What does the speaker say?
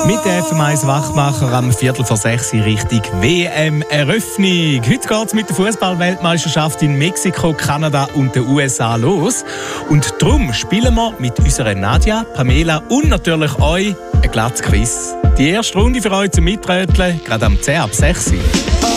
Mit der FM1 Wachmacher am 5:45 Richtung WM-Eröffnung. Heute geht es mit der Fußball-Weltmeisterschaft in Mexiko, Kanada und den USA los. Und darum spielen wir mit unserer Nadja, Pamela und natürlich euch ein glattes Quiz. Die erste Runde für euch zum Mitröteln, gerade am 10 ab 6 Uhr.